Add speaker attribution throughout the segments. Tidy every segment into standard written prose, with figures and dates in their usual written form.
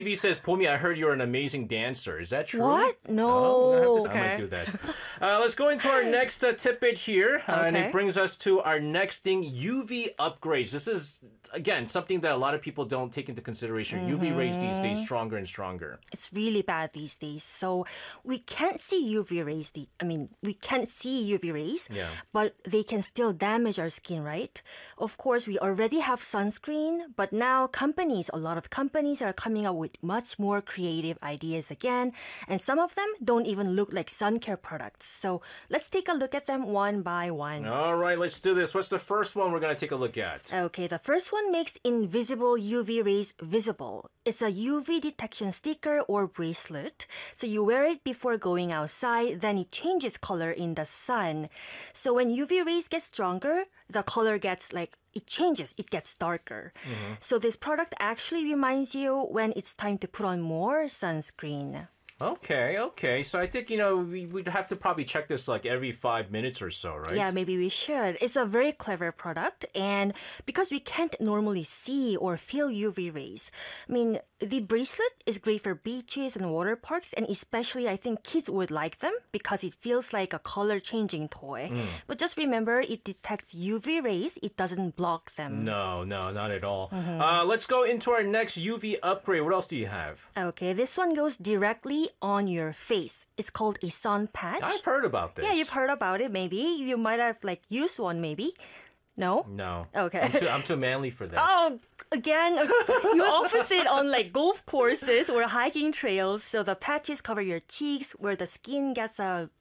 Speaker 1: He says, Pomi, I heard you're an amazing dancer. Is that true?
Speaker 2: What?
Speaker 1: Oh,
Speaker 2: No.
Speaker 1: I might do that. Let's go into our next tidbit here. And it brings us to our next thing, UV upgrades. This is, again, something that a lot of people don't take into consideration. UV rays these days stronger and stronger.
Speaker 2: It's really bad these days. So we can't see UV rays. We can't see UV rays, but they can still damage our skin, right? Of course, we already have sunscreen, but now a lot of companies are coming up with much more creative ideas again, and some of them don't even look like sun care products. So let's take a look at them one by one.
Speaker 1: All right, let's do this. What's the first one we're going to take a look at?
Speaker 2: Okay, the first one makes invisible UV rays visible. It's a UV detection sticker or bracelet. So you wear it before going outside, then it changes color in the sun. So when UV rays get stronger, the color gets it changes, it gets darker. So this product actually reminds you when it's time to put on more sunscreen.
Speaker 1: Okay. So I think, we'd have to probably check this like every 5 minutes or so, right?
Speaker 2: Yeah, maybe we should. It's a very clever product, and because we can't normally see or feel UV rays, the bracelet is great for beaches and water parks, and especially I think kids would like them because it feels like a color-changing toy. But just remember, it detects UV rays. It doesn't block them.
Speaker 1: No, not at all. Let's go into our next UV upgrade. What else do you have?
Speaker 2: Okay, this one goes directly on your face. It's called a sun patch.
Speaker 1: I've heard about this.
Speaker 2: Yeah, you've heard about it maybe. You might have used one maybe. No?
Speaker 1: No.
Speaker 2: Okay.
Speaker 1: I'm too manly for that.
Speaker 2: Oh, again, you often sit on golf courses or hiking trails, so the patches cover your cheeks where the skin gets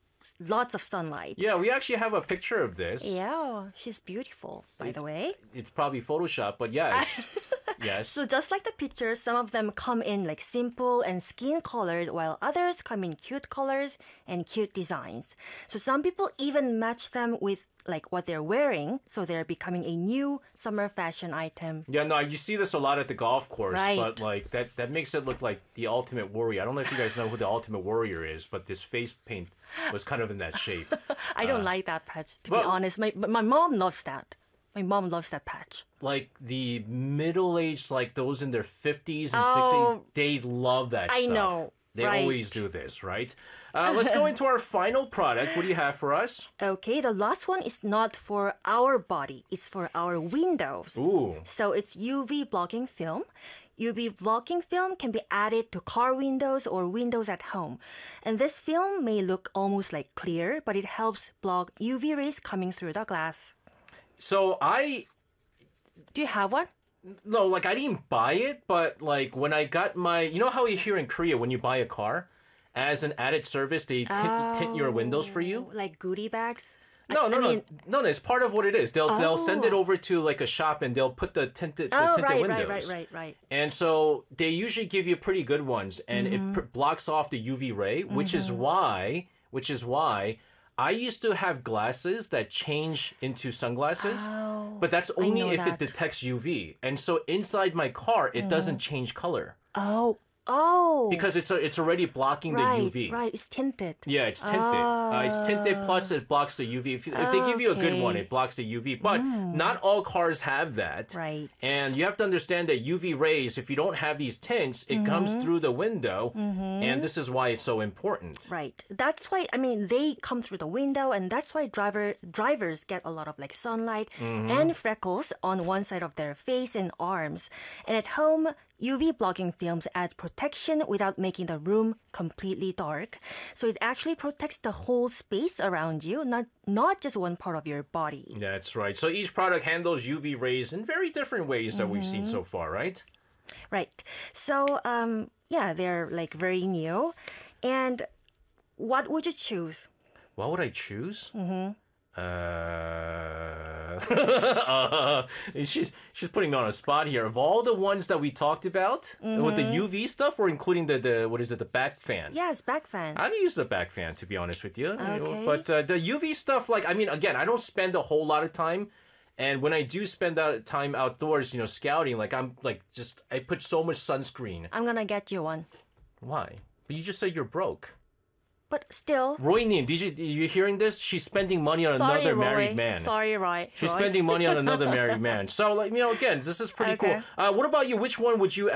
Speaker 2: lots of sunlight.
Speaker 1: Yeah, we actually have a picture of this.
Speaker 2: Yeah, she's beautiful, by the way.
Speaker 1: It's probably Photoshop, but yes. Yes.
Speaker 2: So just like the pictures, some of them come in simple and skin colored, while others come in cute colors and cute designs. So some people even match them with what they're wearing, so they're becoming a new summer fashion item.
Speaker 1: Yeah, no, you see this a lot at the golf course,
Speaker 2: right.
Speaker 1: But that makes it look like the Ultimate Warrior. I don't know if you guys know who the Ultimate Warrior is, but this face paint was kind of in that shape.
Speaker 2: I don't like that patch, to be honest. My mom loves that. My mom loves that patch.
Speaker 1: Like the middle-aged, those in their 50s and 60s, they love that stuff.
Speaker 2: I know.
Speaker 1: They always do this, right? Let's go into our final product. What do you have for us?
Speaker 2: Okay, the last one is not for our body. It's for our windows.
Speaker 1: Ooh.
Speaker 2: So it's UV blocking film. UV blocking film can be added to car windows or windows at home. And this film may look almost clear, but it helps block UV rays coming through the glass.
Speaker 1: So
Speaker 2: Do you have one?
Speaker 1: No, I didn't buy it, but when I got my, you know how here in Korea when you buy a car, as an added service they tint your windows for you?
Speaker 2: Like goodie bags?
Speaker 1: No. It's part of what it is. They'll send it over to a shop and they'll put the tinted windows.
Speaker 2: Right.
Speaker 1: And so they usually give you pretty good ones, and it blocks off the UV ray, which is why I used to have glasses that change into sunglasses, but that's only if it detects UV. And so inside my car, it doesn't change color.
Speaker 2: Oh.
Speaker 1: Because it's already blocking the UV.
Speaker 2: Right, it's tinted.
Speaker 1: Yeah, it's tinted. It's tinted, plus it blocks the UV. If they give you a good one, it blocks the UV. But not all cars have that.
Speaker 2: Right.
Speaker 1: And you have to understand that UV rays, if you don't have these tints, it comes through the window. And this is why it's so important.
Speaker 2: Right. That's why, they come through the window, and that's why drivers get a lot of sunlight and freckles on one side of their face and arms. And at home, UV blocking films add protection without making the room completely dark. So it actually protects the whole space around you, not just one part of your body.
Speaker 1: That's right. So each product handles UV rays in very different ways that we've seen so far, right?
Speaker 2: Right. So, they're very new. And what would you choose?
Speaker 1: What would I choose? She's putting me on a spot here. Of all the ones that we talked about, with the UV stuff, we're including the back fan.
Speaker 2: Yes, back fan.
Speaker 1: I don't use the back fan, to be honest with you.
Speaker 2: Okay.
Speaker 1: But the UV stuff, again, I don't spend a whole lot of time. And when I do spend time outdoors, scouting, I put so much sunscreen.
Speaker 2: I'm gonna get you one.
Speaker 1: Why? But you just said you're broke.
Speaker 2: But still.
Speaker 1: Roy Nim, you hearing this? She's spending money on another married man.
Speaker 2: Sorry, Roy.
Speaker 1: She's spending money on another married man. So, again, this is pretty cool. What about you? Which one would you